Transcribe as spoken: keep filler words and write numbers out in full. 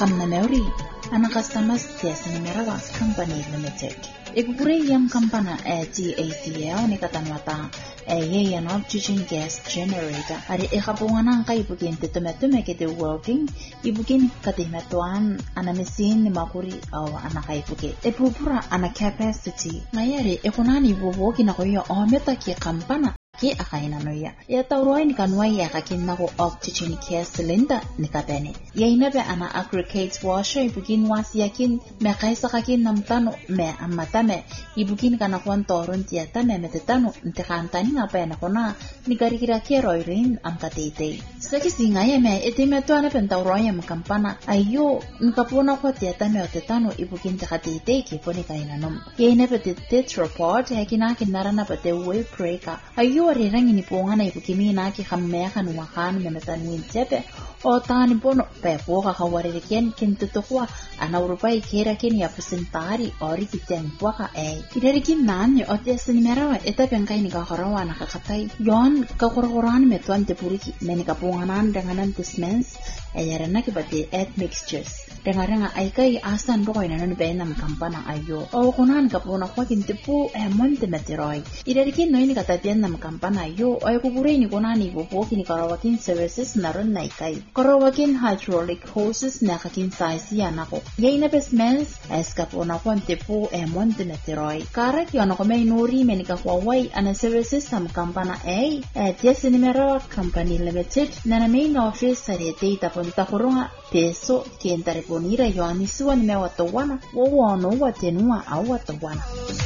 kamna meuri ana customers tiasa ni merawa company limited Ikupure yam kampana e T A T L ni katanwata e ye yan oxygen gas generator ari e kapunganan kay ibukin tetumetume kete working ibukin katimatuan ana mesin ni makuri au ana kaipuke e pupura ana capacity ngayari e kunani bubo kinakoyo o meta ki kampana ki akaina noya ya tawroi ni kanwai ya kakin nako oxygen gas cylinder ni katene ya inabe ana aggregate washer ibukin wasi yakin me kaisa kakin namtano me amatame ibukin kana kwan torun tiata me metetano ntekantani ngapa na kona ni garikira kero irin amkatete saki singa ya me etimeto ana pentawroi ya mkampana ayo nkapona kwa tiata me otetano ibukin tekatete ki poni kaina nom ya inabe tetrapod yakina kinarana pate way breaker ayo Rangi ni pongana ibukimi na ki khammea nu wakan me metanwin tepe o tani bono pe poka kawari ken kintutokwa ana urupai kera ken ya presentari ori kiteng waka e idari kin nan o tesni merawa eta penkai ni ka horawa na kakatai yon ka korkoran me tuan te puriki meni ka ponganan danganan tismens e yarana ki bate et mixtures dengarenga aikai asan roi na nan benam kampana ayo o kunan ka pona kwa kintepu e monte meteroi idari kin no ni kata nam kampana yo ay kubure ni kunani bobo kini karawakin services naron naikai karawakin hydraulic hoses na kakin size ya nako yaina besmens escapona kwante po e monte meteroi karak yo nako may nuri menika kwawai ana services nam kampana ay e tiesi numero company limited na na main office sarete itaponta koronga peso kientare ponira yo anisuan me watawana wo wono watenua au watawana